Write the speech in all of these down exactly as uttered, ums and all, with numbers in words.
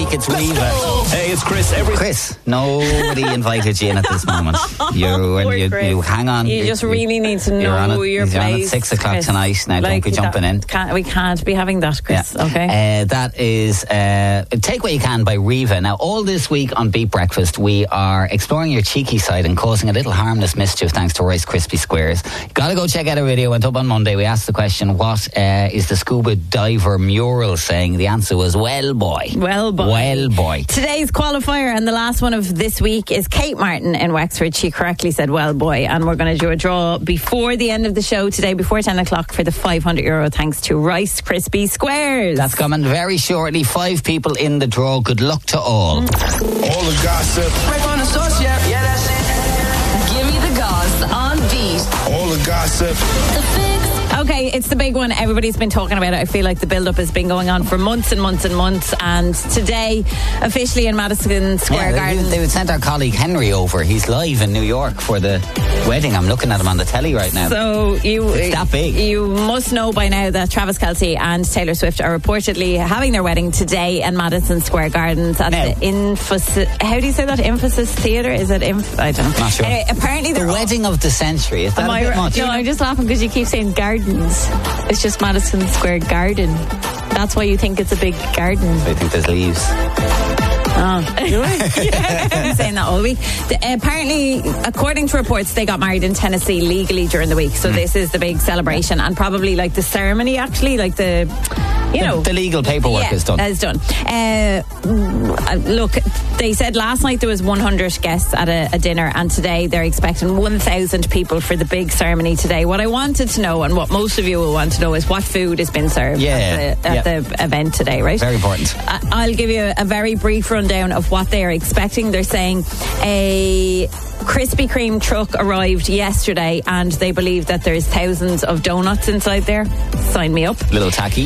week. It's Reva. Hey, it's Chris. Every Chris, nobody invited you in at this moment. You, Poor you, Chris. you hang on. You You- just really need to you're on know at, your you're on place. at six o'clock Chris. tonight. Now, don't Like be jumping that, in. Can't, we can't be having that, Chris. Yeah. Okay. Uh, that is uh, Take What You Can by Reva. Now, all this week on Beat Breakfast, we are exploring your cheeky side and causing a little harmless mischief thanks to Rice Krispie Squares. You gotta go check out our video. Went up on Monday. We asked the question, what uh, is the scuba diver mural saying? The answer was, well, boy. Well, boy. Well, boy. Today's qualifier and the last one of this week is Kate Martin in Wexford. She correctly said, well, boy. And we're going to do a draw before the end of the show today, before ten o'clock, for the five hundred euro thanks to Rice Krispie Squares. That's coming very shortly. Five people in the draw. Good luck to all. All the gossip. Break on the sauce, yeah, yeah, that's it. Give me the goss on Beat. All the gossip. The fix. Okay, it's the big one. Everybody's been talking about it. I feel like the build-up has been going on for months and months and months. And today, officially in Madison Square Yeah, Garden. they, they would send our colleague Henry over. He's live in New York for the wedding. I'm looking at him on the telly right now. So you, It's that big. you must know by now that Travis Kelce and Taylor Swift are reportedly having their wedding today in Madison Square Gardens at Now. the Infosys. How do you say that? Emphasis Theatre? Is it? Inf- I don't know. Not sure. Anyway, apparently The they're all- wedding of the century. Is that Am a I bit right? much? No, I'm just laughing because you keep saying gardens. It's just Madison Square Garden. That's why you think it's a big garden. I think there's leaves. Oh, yeah. I've been saying that all week. The, apparently, according to reports, they got married in Tennessee legally during the week. So this is the big celebration, and probably like the ceremony, actually, like the, you know, The legal paperwork yeah, is done. Is done. Uh, look, they said last night there was one hundred guests at a, a dinner, and today they're expecting one thousand people for the big ceremony today. What I wanted to know, and what most of you will want to know, is what food has been served Yeah, at, the, at yeah. the event today, right? Very important. I- I'll give you a very brief rundown of what they are expecting. They're saying a Krispy Kreme truck arrived yesterday, and they believe that there's thousands of donuts inside there. Sign me up. Little tacky.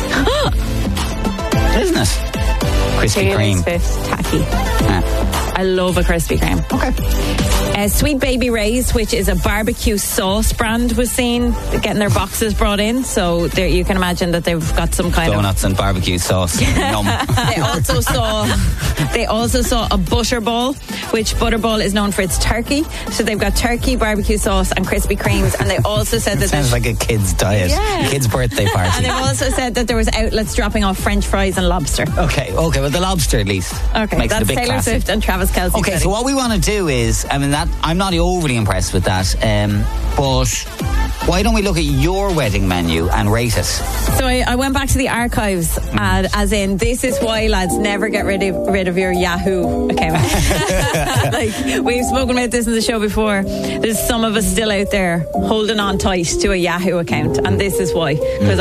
Isn't it? Krispy Taylor Kreme. Swift tacky. Yeah. I love a Krispy Kreme. Okay. Uh, Sweet Baby Ray's, which is a barbecue sauce brand, was seen getting their boxes brought in. So there, you can imagine that they've got some kind Donuts and barbecue sauce. Yum. of. They also saw. They also saw a butterball, which butterball is known for its turkey. So they've got turkey, barbecue sauce, and Krispy Kremes. And they also said that Sounds there's. like a kid's diet. Yeah. Kid's birthday And party. they've also said that there was outlets dropping off French fries and lobster. Okay, okay, well, the lobster at least. Okay, Makes that's it a bit Taylor classy. Swift and Travis Kelce. Okay, so what we want to do is, I mean, that I'm not overly impressed with that, um, but why don't we look at your wedding menu and rate it? So I, I went back to the archives, and as in, this is why, lads, never get rid of rid of your Yahoo account. Like, we've spoken about this in the show before. There's some of us still out there holding on tight to a Yahoo account, and this is why. Because